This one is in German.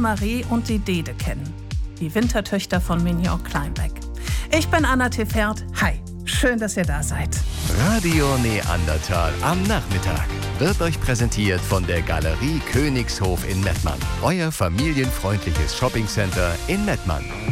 Marie und die Dede kennen. Die Wintertöchter von Mignon Kleinbeck. Ich bin Anna Tefert. Hi, schön, dass ihr da seid. Radio Neandertal am Nachmittag wird euch präsentiert von der Galerie Königshof in Mettmann. Euer familienfreundliches Shoppingcenter in Mettmann.